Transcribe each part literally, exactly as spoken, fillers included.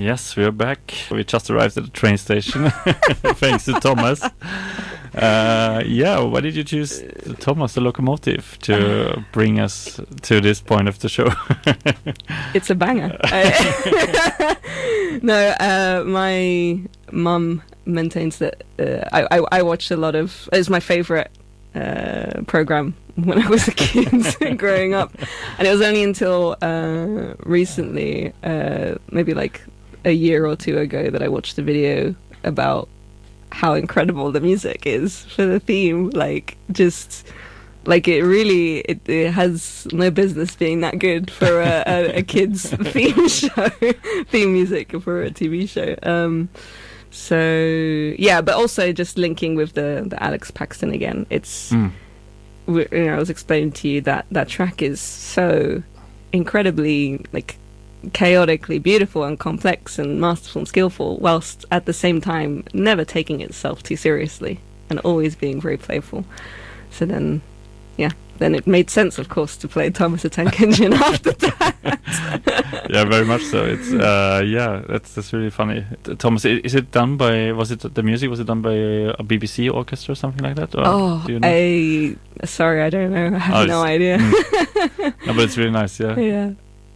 Yes, we are back. We just arrived at the train station, thanks to Thomas. Uh, yeah, why did you choose Thomas the Locomotive to bring us to this point of the show? It's a banger. No, uh, my mum maintains that uh, I, I, I watched a lot of... It's my favourite uh, programme when I was a kid growing up. And it was only until uh, recently, uh, maybe like a year or two ago, that I watched a video about how incredible the music is for the theme. Like, just... Like, it really, it, it has no business being that good for a, a, a kid's theme show, theme music for a T V show. Um, so, yeah, but also just linking with the, the Alex Paxton again. It's, mm. we, you know, I was explaining to you that that track is so incredibly, like, chaotically beautiful and complex and masterful and skillful, whilst at the same time never taking itself too seriously and always being very playful. So then... Yeah, then it made sense, of course, to play Thomas the Tank Engine after that. Yeah, very much so. It's uh, yeah, that's that's really funny. Thomas, is it done by? Was it the music? Was it done by a B B C orchestra or something like that? Or oh, do you know? I sorry, I don't know. I have oh, no idea. Mm. No, but it's really nice. Yeah. Yeah.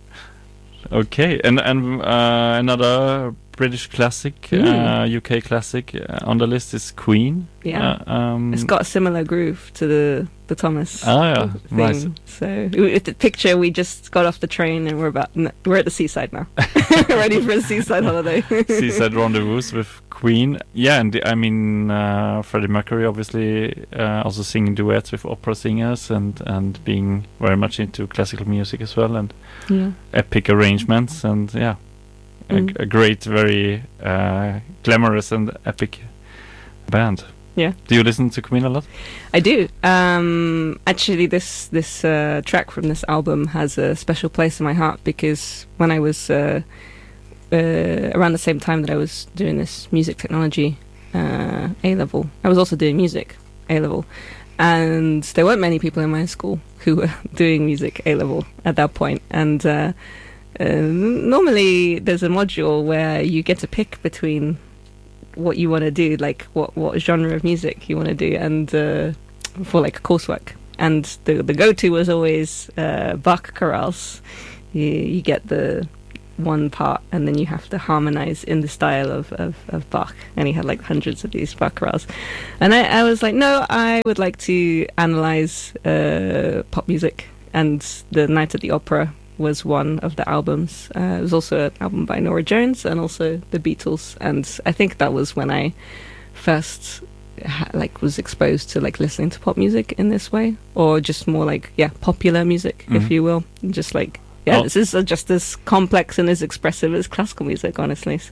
Okay, and and uh, another British classic, mm. uh, U K classic uh, on the list is Queen. Yeah, uh, um, it's got a similar groove to the the Thomas oh, yeah. thing. Nice. So with the picture, we just got off the train and we're about n- we're at the seaside now, ready for a seaside holiday. Seaside rendezvous with Queen. Yeah, and the, I mean uh, Freddie Mercury obviously uh, also singing duets with opera singers and and being very much into classical music as well, and yeah. epic arrangements, and yeah. Mm. A, a great, very uh, glamorous and epic band. Yeah. Do you listen to Queen a lot? I do. Um, actually, this this uh, track from this album has a special place in my heart, because when I was uh, uh, around the same time that I was doing this music technology uh, A-level, I was also doing music A-level, and there weren't many people in my school who were doing music A-level at that point, and uh, Uh, normally there's a module where you get to pick between what you want to do, like what, what genre of music you want to do, and uh, for like coursework. And the the go-to was always uh, Bach chorales. You, you get the one part and then you have to harmonize in the style of, of, of Bach. And he had like hundreds of these Bach chorales. And I, I was like, no, I would like to analyze uh, pop music. And The Night at the Opera was one of the albums. Uh, it was also an album by Norah Jones and also the Beatles, and I think that was when I first ha- like was exposed to like listening to pop music in this way, or just more like yeah popular music, mm-hmm. if you will. Just like yeah, oh. This is uh, just as complex and as expressive as classical music, honestly. So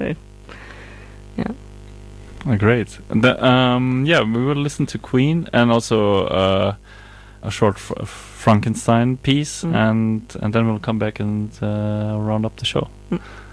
yeah. Oh, great. The, um, yeah, we will listen to Queen and also uh, a short fr- Frankenstein piece, mm. and and then we'll come back and uh, round up the show. Mm.